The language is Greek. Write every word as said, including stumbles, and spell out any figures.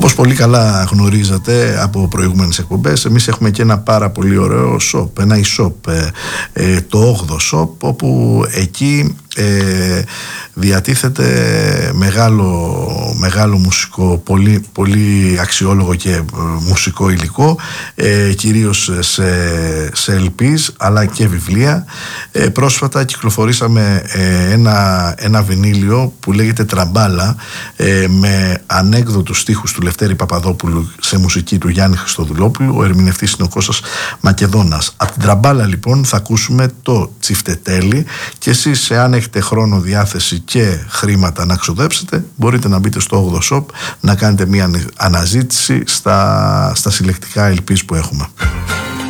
Όπως πολύ καλά γνωρίζετε από προηγούμενες εκπομπές, εμείς έχουμε και ένα πάρα πολύ ωραίο shop, ένα e-shop, ε, ε, το όγδοο shop, όπου εκεί ε, διατίθεται μεγάλο, μεγάλο μουσικό, πολύ, πολύ αξιόλογο και ε, μουσικό υλικό, ε, κυρίως σε, σε ελ πις αλλά και βιβλία. Ε, πρόσφατα κυκλοφορήσαμε ε, ένα, ένα βινίλιο που λέγεται Τραμπάλα, ε, με ανέκδοτους στίχους του Λευτέρη Παπαδόπουλου σε μουσική του Γιάννη Χριστοδουλόπουλου. Ο ερμηνευτής είναι ο Κώστας Μακεδόνας. Από την Τραμπάλα λοιπόν θα ακούσουμε το Τσιφτετέλι, και εσείς, εάν έχετε χρόνο, διάθεση και χρήματα να ξοδέψετε, μπορείτε να μπείτε στο όγδοο shop να κάνετε μια αναζήτηση στα, στα συλλεκτικά ελ πις που έχουμε.